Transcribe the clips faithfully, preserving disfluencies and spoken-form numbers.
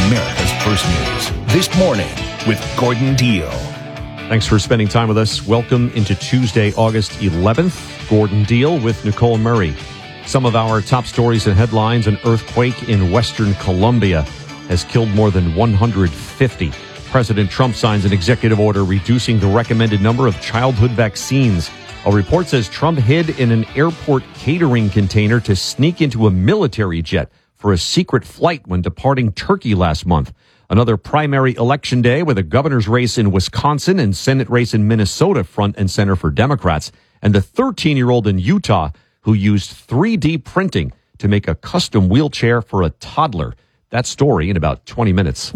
America's First News. This morning with Gordon Deal. Thanks for spending time with us. Welcome into Tuesday, August eleventh. Gordon Deal with Nicole Murray. Some of our top stories and headlines: an earthquake in Western Colombia has killed more than one hundred fifty. President Trump signs an executive order reducing the recommended number of childhood vaccines. A report says Trump hid in an airport catering container to sneak into a military jet for a secret flight when departing Turkey last month. Another primary election day with a governor's race in Wisconsin and Senate race in Minnesota front and center for Democrats. And the thirteen-year-old in Utah who used three D printing to make a custom wheelchair for a toddler. That story in about twenty minutes.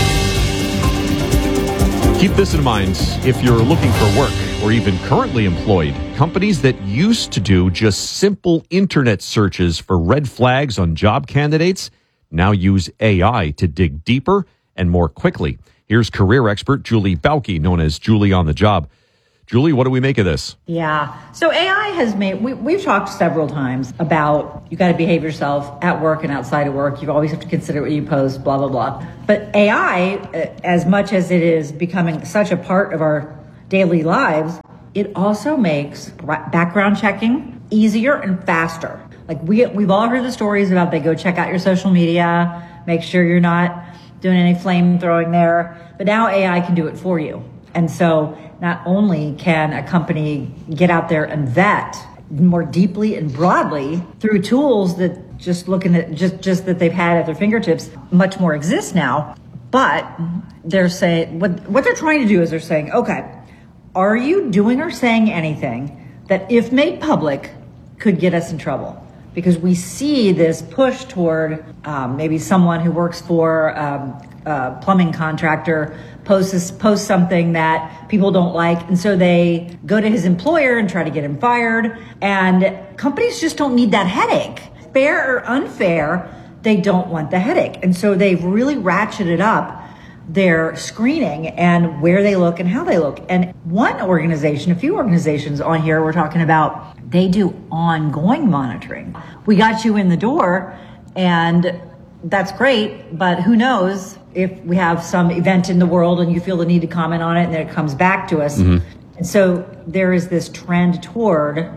Keep this in mind if you're looking for work or even currently employed. Companies that used to do just simple internet searches for red flags on job candidates now use A I to dig deeper and more quickly. Here's career expert Julie Bauke, known as Julie on the Job. Julie, what do we make of this? Yeah. So A I has made, we, we've talked several times about you got to behave yourself at work and outside of work. You always have to consider what you post, blah, blah, blah. But A I, as much as it is becoming such a part of our daily lives, it also makes background checking easier and faster. Like we, we've all heard the stories about they go check out your social media, make sure you're not doing any flame throwing there. But now A I can do it for you. And so not only can a company get out there and vet more deeply and broadly through tools that just looking at just, just that they've had at their fingertips much more exist now, but they're saying what what they're trying to do is they're saying, okay, are you doing or saying anything that if made public could get us in trouble? Because we see this push toward um, maybe someone who works for um, a plumbing contractor posts posts something that people don't like, and so they go to his employer and try to get him fired. And companies just don't need that headache. Fair or unfair, they don't want the headache. And so they've really ratcheted up their screening and where they look and how they look. And one organization, a few organizations on here we're talking about, they do ongoing monitoring. We got you in the door and that's great, but who knows if we have some event in the world and you feel the need to comment on it and then it comes back to us. Mm-hmm. And so there is this trend toward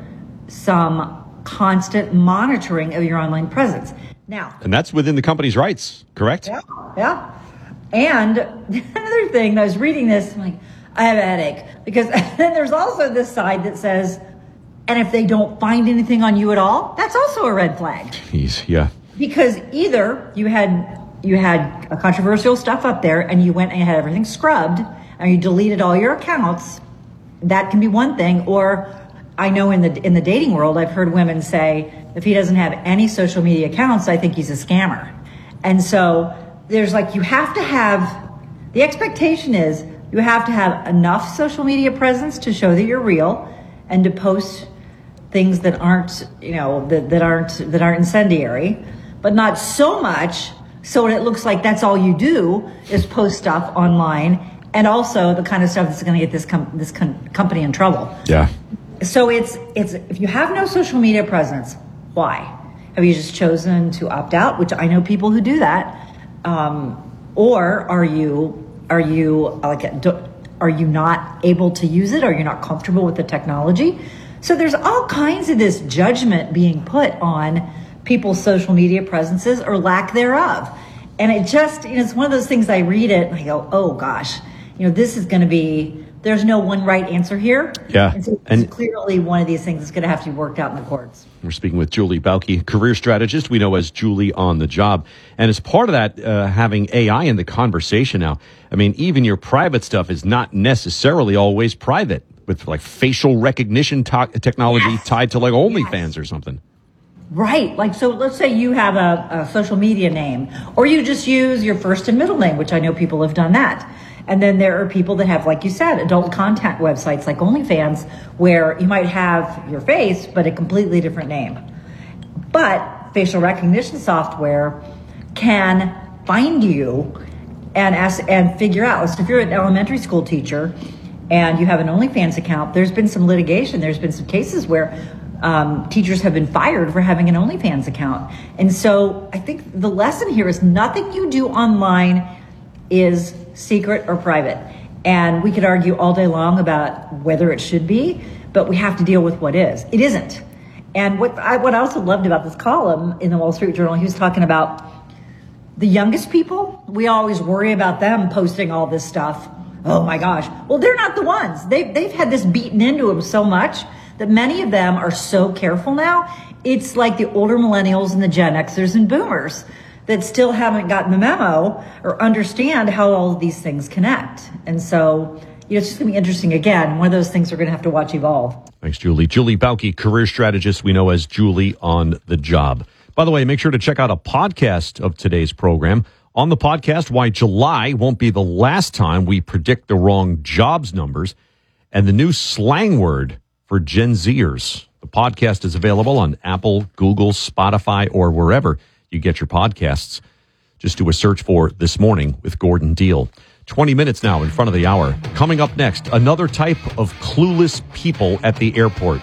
some constant monitoring of your online presence. Now, and that's within the company's rights, correct? Yeah, yeah. And another thing, I was reading this, I'm like, I have a headache. Because then there's also this side that says, and if they don't find anything on you at all, that's also a red flag. Jeez, yeah. Because either you had you had a controversial stuff up there and you went and had everything scrubbed and you deleted all your accounts, that can be one thing. Or I know in the in the dating world, I've heard women say, if he doesn't have any social media accounts, I think he's a scammer. And so there's like, you have to have, the expectation is you have to have enough social media presence to show that you're real and to post things that aren't, you know, that, that aren't, that aren't incendiary, but not so much so that it looks like that's all you do is post stuff online, and also the kind of stuff that's going to get this com- this com- company in trouble. Yeah. So it's, it's, if you have no social media presence, why? Have you just chosen to opt out, which I know people who do that? Um, or are you, are you like, do, are you not able to use it? Are you not comfortable with the technology? So there's all kinds of this judgment being put on people's social media presences or lack thereof. And it just, you know, it's one of those things I read it and I go, oh gosh, you know, this is going to be, there's no one right answer here. Yeah. And so it's and clearly one of these things that's going to have to be worked out in the courts. We're speaking with Julie Bauke, career strategist we know as Julie on the Job. And as part of that, uh, having A I in the conversation now, I mean, even your private stuff is not necessarily always private, with like facial recognition to- technology yes. tied to like OnlyFans yes. or something. Right. Like, so let's say you have a, a social media name, or you just use your first and middle name, which I know people have done that. And then there are people that have, like you said, adult content websites like OnlyFans, where you might have your face, but a completely different name. But facial recognition software can find you and ask and figure out. So if you're an elementary school teacher and you have an OnlyFans account, there's been some litigation. There's been some cases where Um, teachers have been fired for having an OnlyFans account. And so I think the lesson here is nothing you do online is secret or private. And we could argue all day long about whether it should be, but we have to deal with what is. It isn't. And what I, what I also loved about this column in the Wall Street Journal, he was talking about the youngest people. We always worry about them posting all this stuff. Oh my gosh. Well, they're not the ones. They've, they've had this beaten into them so much that many of them are so careful now. It's like the older millennials and the Gen Xers and boomers that still haven't gotten the memo or understand how all of these things connect. And so, you know, it's just going to be interesting. Again, one of those things we're going to have to watch evolve. Thanks, Julie. Julie Bauke, career strategist we know as Julie on the Job. By the way, make sure to check out a podcast of today's program. On the podcast, why July won't be the last time we predict the wrong jobs numbers and the new slang word for Gen Zers. The podcast is available on Apple, Google, Spotify, or wherever you get your podcasts. Just do a search for This Morning with Gordon Deal. twenty minutes now in front of the hour. Coming up next, another type of clueless people at the airport.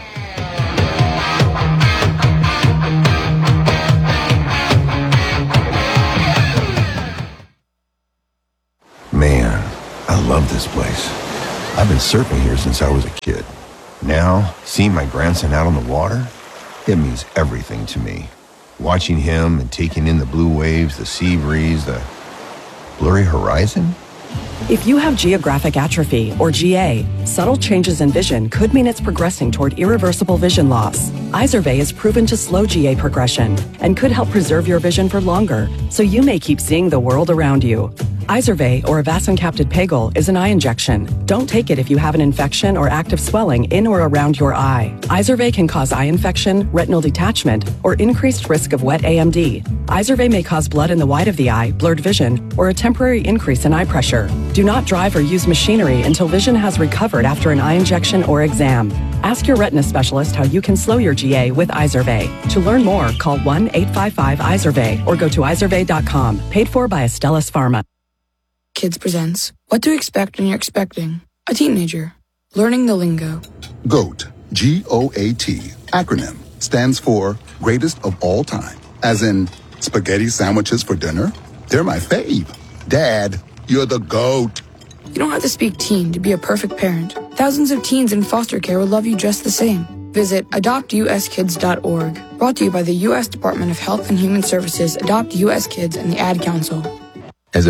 Man, I love this place. I've been surfing here since I was a kid. Now, seeing my grandson out on the water, it means everything to me. Watching him and taking in the blue waves, the sea breeze, the blurry horizon. If you have geographic atrophy, or G A, subtle changes in vision could mean it's progressing toward irreversible vision loss. Izervay is proven to slow G A progression and could help preserve your vision for longer, so you may keep seeing the world around you. Izervay, or avacincaptad pegol, is an eye injection. Don't take it if you have an infection or active swelling in or around your eye. Izervay can cause eye infection, retinal detachment, or increased risk of wet A M D. Izervay may cause blood in the white of the eye, blurred vision, or a temporary increase in eye pressure. Do not drive or use machinery until vision has recovered after an eye injection or exam. Ask your retina specialist how you can slow your G A with Izervay. To learn more, call one eight five five Izervay or go to izervay dot com. Paid for by Astellas Pharma. Kids presents What to Expect When You're Expecting a Teenager. Learning the Lingo. GOAT, G O A T, acronym, stands for Greatest of All Time. As in, spaghetti sandwiches for dinner? They're my fave. Dad, you're the GOAT. You don't have to speak teen to be a perfect parent. Thousands of teens in foster care will love you just the same. Visit adopt u s kids dot org. Brought to you by the U S Department of Health and Human Services, Adopt U S Kids, and the Ad Council. As a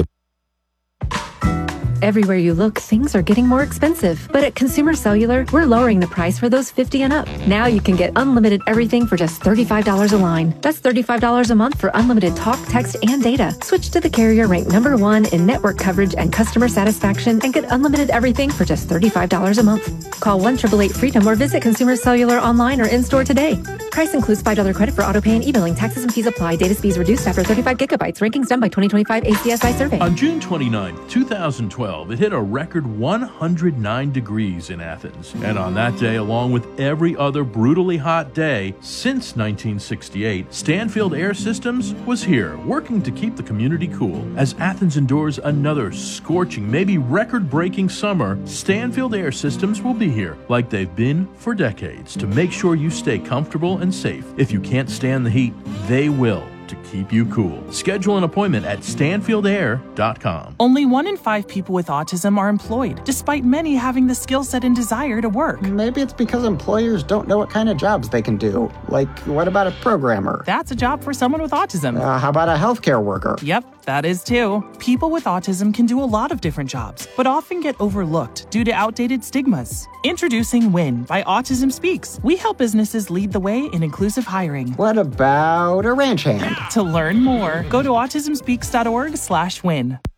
Everywhere you look, things are getting more expensive. But at Consumer Cellular, we're lowering the price for those fifty and up. Now you can get unlimited everything for just thirty-five dollars a line. That's thirty-five dollars a month for unlimited talk, text, and data. Switch to the carrier ranked number one in network coverage and customer satisfaction and get unlimited everything for just thirty-five dollars a month. Call one eight eight eight freedom or visit Consumer Cellular online or in-store today. Price includes five dollars credit for auto pay and e-billing. Taxes and fees apply. Data speeds reduced after thirty-five gigabytes. Rankings done by twenty twenty-five A C S I survey. On June twenty-ninth, two thousand twelve, it hit a record one hundred nine degrees in Athens. And on that day, along with every other brutally hot day since nineteen sixty-eight, Stanfield Air Systems was here, working to keep the community cool. As Athens endures another scorching, maybe record-breaking summer, Stanfield Air Systems will be here, like they've been for decades, to make sure you stay comfortable and safe. If you can't stand the heat, they will, to keep you cool. Schedule an appointment at stanfield air dot com. Only one in five people with autism are employed, despite many having the skill set and desire to work. Maybe it's because employers don't know what kind of jobs they can do. Like, what about a programmer? That's a job for someone with autism. Uh, how about a healthcare worker? Yep, that is too. People with autism can do a lot of different jobs, but often get overlooked due to outdated stigmas. Introducing WIN by Autism Speaks. We help businesses lead the way in inclusive hiring. What about a ranch hand? To learn more, go to autism speaks dot org slash win.